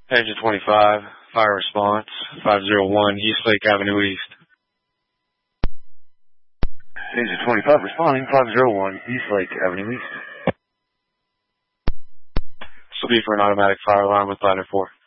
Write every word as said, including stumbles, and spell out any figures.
Engine twenty-five, fire response, five oh one East Lake Avenue East. Engine twenty-five responding, five oh one East Lake Avenue East. This will be for an automatic fire alarm with ladder four.